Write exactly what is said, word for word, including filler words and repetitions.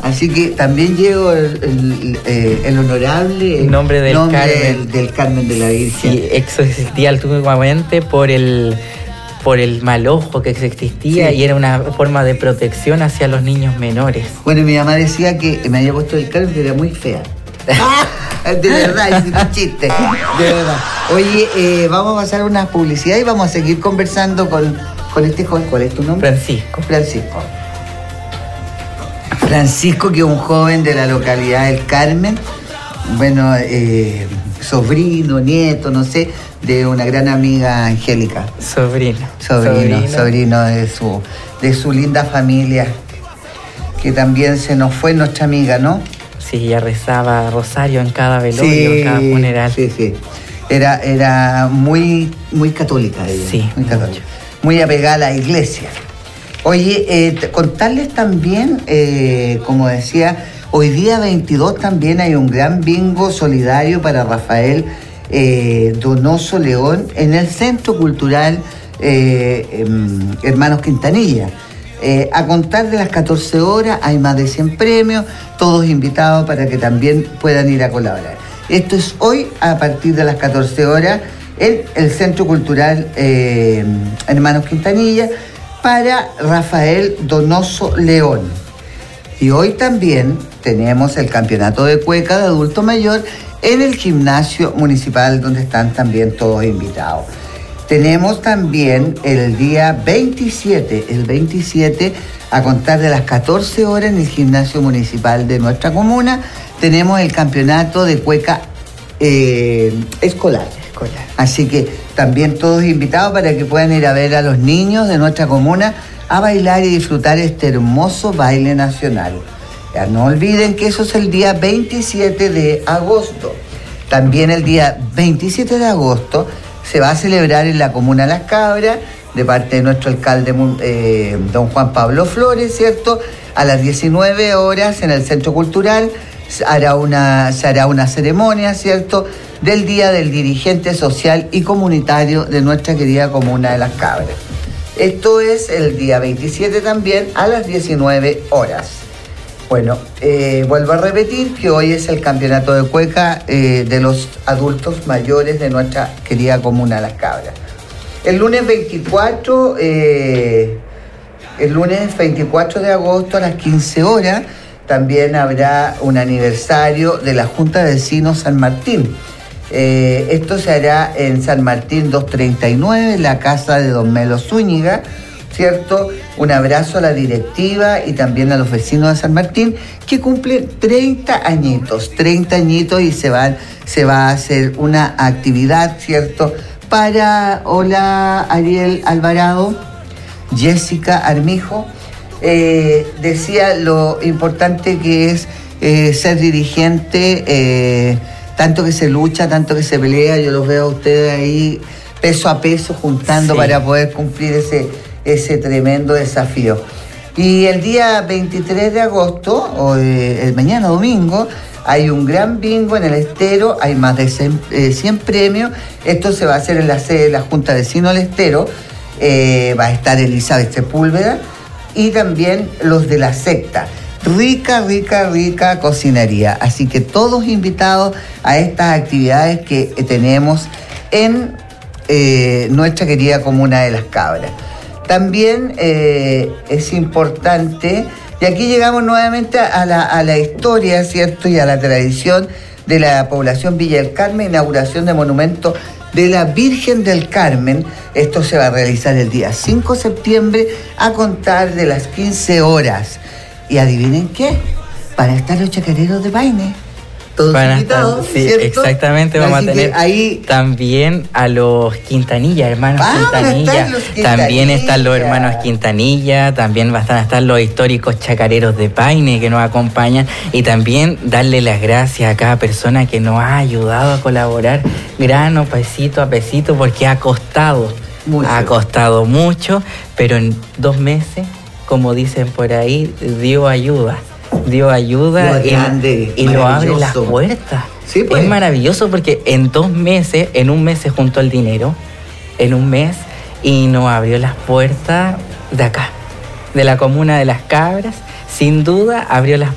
Así que también llevo el, el, el, el honorable el nombre del nombre Carmen. Del, del Carmen de la Virgen. Sí, eso existía antiguamente por el, por el mal ojo que existía, sí. Y era una forma de protección hacia los niños menores. Bueno, mi mamá decía que me había puesto el Carmen, pero era muy fea. De verdad, es un chiste. De verdad. Oye, eh, vamos a pasar una publicidad y vamos a seguir conversando con, con este joven. ¿Cuál es tu nombre? Francisco. Francisco. Francisco, que es un joven de la localidad del Carmen, bueno, eh, sobrino, nieto, no sé, de una gran amiga Angélica. Sobrino. Sobrino, sobrino, sobrino de su, de su linda familia, que también se nos fue nuestra amiga, ¿no? Sí, ella rezaba rosario en cada velorio, sí, en cada funeral. Sí, sí. Era, era muy, muy católica ella. Sí, muy católica. Muy apegada a la iglesia. Oye, eh, contarles también, eh, como decía, hoy día veintidós también hay un gran bingo solidario para Rafael eh, Donoso León en el Centro Cultural eh, eh, Hermanos Quintanilla. Eh, a contar de las catorce horas hay más de cien premios, todos invitados para que también puedan ir a colaborar. Esto es hoy a partir de las catorce horas en el Centro Cultural eh, Hermanos Quintanilla, para Rafael Donoso León. Y hoy también tenemos el campeonato de cueca de adulto mayor en el gimnasio municipal, donde están también todos invitados. Tenemos también el día veintisiete, el veintisiete, a contar de las catorce horas en el gimnasio municipal de nuestra comuna, tenemos el campeonato de cueca eh, escolar. Así que también todos invitados para que puedan ir a ver a los niños de nuestra comuna a bailar y disfrutar este hermoso baile nacional. Ya no olviden que eso es el día veintisiete de agosto. También el día veintisiete de agosto se va a celebrar en la comuna Las Cabras, de parte de nuestro alcalde eh, don Juan Pablo Flores, ¿cierto? A las diecinueve horas en el Centro Cultural se hará una, se hará una ceremonia, ¿cierto?, del Día del Dirigente Social y Comunitario de nuestra querida comuna de Las Cabras. Esto es el día veintisiete también a las diecinueve horas. Bueno, eh, vuelvo a repetir que hoy es el campeonato de cueca eh, de los adultos mayores de nuestra querida comuna de Las Cabras. El lunes veinticuatro, eh, el lunes veinticuatro de agosto a las quince horas también habrá un aniversario de la Junta de Vecinos San Martín. Eh, esto se hará en San Martín doscientos treinta y nueve, en la casa de don Melo Zúñiga, ¿cierto? Un abrazo a la directiva y también a los vecinos de San Martín, que cumplen treinta añitos, treinta añitos y se, van, se va a hacer una actividad, ¿cierto? Para, hola Ariel Alvarado, Jessica Armijo, eh, decía lo importante que es eh, ser dirigente, eh, tanto que se lucha, tanto que se pelea. Yo los veo a ustedes ahí peso a peso juntando, sí, para poder cumplir ese, ese tremendo desafío. Y el día veintitrés de agosto, o de, el mañana domingo, hay un gran bingo en el Estero, hay más de cien premios. Esto se va a hacer en la sede de la Junta de Vecinos del Estero. Eh, va a estar Elizabeth Sepúlveda y también los de la secta. Rica, rica, rica cocinería. Así que todos invitados a estas actividades que tenemos en eh, nuestra querida comuna de Las Cabras. También eh, es importante, y aquí llegamos nuevamente a la, a la historia, ¿cierto?, y a la tradición de la población Villa del Carmen, inauguración de monumento de la Virgen del Carmen. Esto se va a realizar el día cinco de septiembre a contar de las quince horas. Y adivinen qué, van a estar los chacareros de Paine. Todos van invitados, estar, sí, ¿cierto? Exactamente, vamos Así a tener ahí también a los Quintanilla, hermanos van Quintanilla. Los Quintanilla. También están los hermanos Quintanilla, también van a estar los históricos chacareros de Paine que nos acompañan, y también darle las gracias a cada persona que nos ha ayudado a colaborar grano, pesito a pesito, porque ha costado, mucho. ha costado mucho, pero en dos meses, como dicen por ahí, dio ayuda. Dio ayuda y, grande, y lo abre las puertas. Sí, pues. Es maravilloso porque en dos meses, en un mes se juntó el dinero, en un mes, y nos abrió las puertas de acá, de la comuna de Las Cabras. Sin duda abrió las